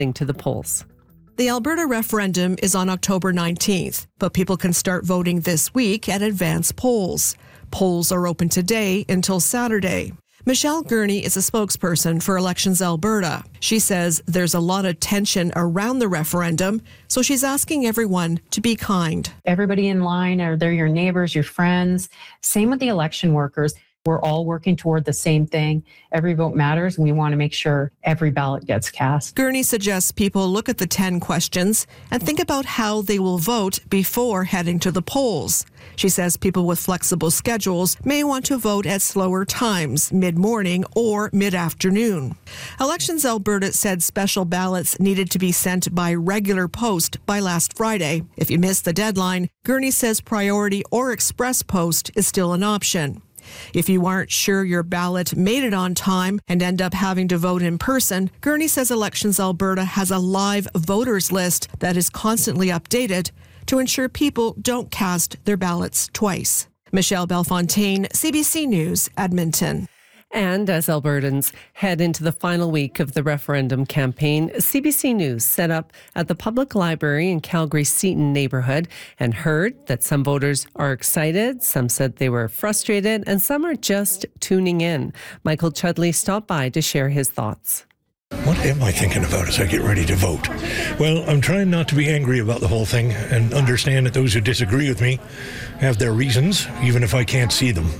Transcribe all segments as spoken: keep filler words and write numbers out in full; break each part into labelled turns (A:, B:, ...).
A: to the polls.
B: The Alberta referendum is on October nineteenth, but people can start voting this week at advance polls. Polls are open today until Saturday. Michelle Gurney is a spokesperson for Elections Alberta. She says there's a lot of tension around the referendum, so she's asking everyone to be kind.
C: Everybody in line, are they your neighbors, your friends? Same with the election workers. We're all working toward the same thing. Every vote matters, and we want to make sure every ballot gets cast.
B: Gurney suggests people look at the ten questions and think about how they will vote before heading to the polls. She says people with flexible schedules may want to vote at slower times, mid-morning or mid-afternoon. Elections Alberta said special ballots needed to be sent by regular post by last Friday. If you missed the deadline, Gurney says priority or express post is still an option. If you aren't sure your ballot made it on time and end up having to vote in person, Gurney says Elections Alberta has a live voters list that is constantly updated to ensure people don't cast their ballots twice. Michelle Belfontaine, C B C News, Edmonton.
A: And as Albertans head into the final week of the referendum campaign, C B C News set up at the Public Library in Calgary's Seton neighborhood and heard that some voters are excited, some said they were frustrated, and some are just tuning in. Michael Chudley stopped by to share his thoughts.
D: What am I thinking about as I get ready to vote? Well, I'm trying not to be angry about the whole thing and understand that those who disagree with me have their reasons, even if I can't see them.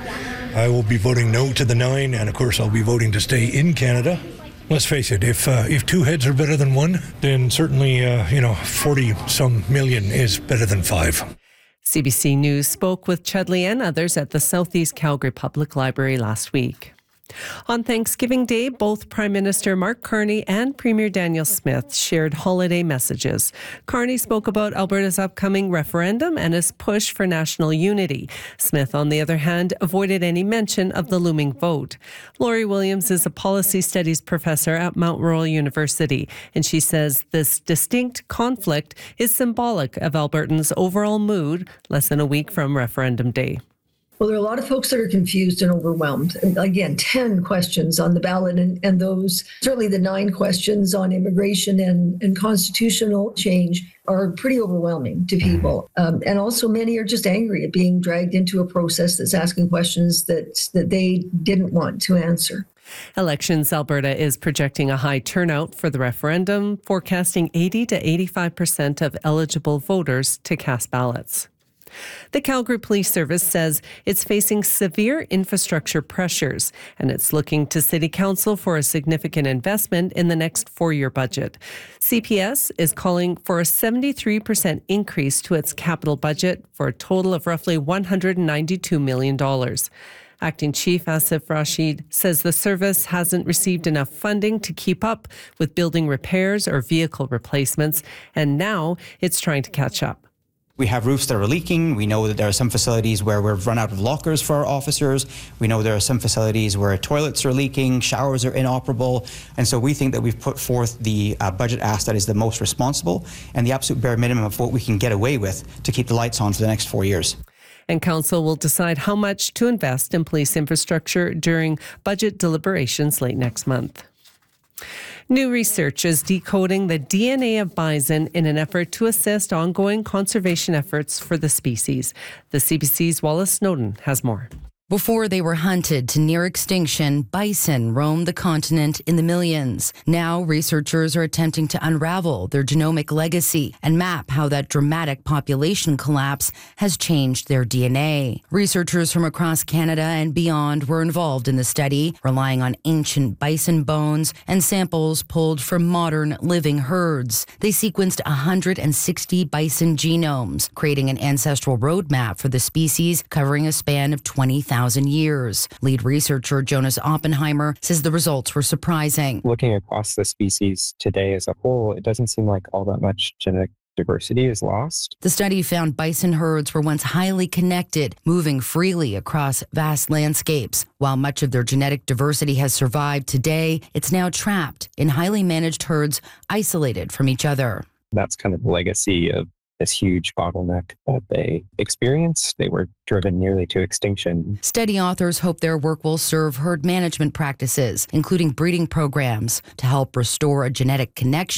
D: I will be voting no to the nine, and of course I'll be voting to stay in Canada. Let's face it, if uh, if two heads are better than one, then certainly, uh, you know, forty-some million is better than five.
A: C B C News spoke with Chudley and others at the Southeast Calgary Public Library last week. On Thanksgiving Day, both Prime Minister Mark Carney and Premier Danielle Smith shared holiday messages. Carney spoke about Alberta's upcoming referendum and his push for national unity. Smith, on the other hand, avoided any mention of the looming vote. Laurie Williams is a policy studies professor at Mount Royal University, and she says this distinct conflict is symbolic of Albertans' overall mood less than a week from referendum day.
E: Well, there are a lot of folks that are confused and overwhelmed. And again, ten questions on the ballot, and, and those, certainly the nine questions on immigration and, and constitutional change are pretty overwhelming to people. Um, and also many are just angry at being dragged into a process that's asking questions that, that they didn't want to answer.
A: Elections Alberta is projecting a high turnout for the referendum, forecasting eighty to eighty-five percent of eligible voters to cast ballots. The Calgary Police Service says it's facing severe infrastructure pressures, and it's looking to City Council for a significant investment in the next four-year budget. C P S is calling for a seventy-three percent increase to its capital budget for a total of roughly one hundred ninety-two million dollars. Acting Chief Asif Rashid says the service hasn't received enough funding to keep up with building repairs or vehicle replacements, and now it's trying to catch up.
F: We have roofs that are leaking. We know that there are some facilities where we've run out of lockers for our officers. We know there are some facilities where toilets are leaking, showers are inoperable. And so we think that we've put forth the uh, budget ask that is the most responsible and the absolute bare minimum of what we can get away with to keep the lights on for the next four years.
A: And Council will decide how much to invest in police infrastructure during budget deliberations late next month. New research is decoding the D N A of bison in an effort to assist ongoing conservation efforts for the species. The C B C's Wallace Snowden has more.
G: Before they were hunted to near extinction, bison roamed the continent in the millions. Now, researchers are attempting to unravel their genomic legacy and map how that dramatic population collapse has changed their D N A. Researchers from across Canada and beyond were involved in the study, relying on ancient bison bones and samples pulled from modern living herds. They sequenced one hundred sixty bison genomes, creating an ancestral roadmap for the species covering a span of twenty thousand years. Lead researcher Jonas Oppenheimer says the results were surprising.
H: Looking across the species today as a whole, it doesn't seem like all that much genetic diversity is lost.
G: The study found bison herds were once highly connected, moving freely across vast landscapes. While much of their genetic diversity has survived today, it's now trapped in highly managed herds isolated from each other.
H: That's kind of the legacy of this huge bottleneck that they experienced. They were driven nearly to extinction.
G: Study authors hope their work will serve herd management practices, including breeding programs, to help restore a genetic connection